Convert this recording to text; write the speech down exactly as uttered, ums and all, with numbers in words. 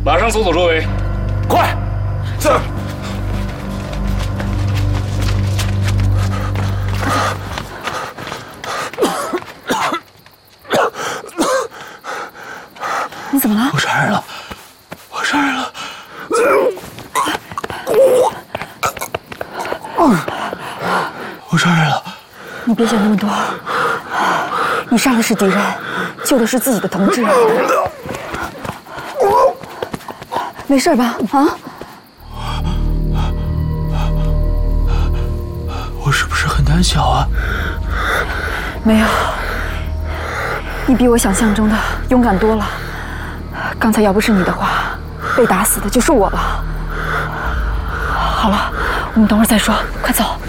马上搜索周围， 快！是。 你怎么了？ 我杀人了！我杀人了！我杀人了！ 你别想那么多，你杀的是敌人，救的是自己的同志。没事吧？啊？ 我是不是很胆小啊？ 没有，你比我想象中的勇敢多了。刚才要不是你的话，被打死的就是我了。好了，我们等会儿再说，快走。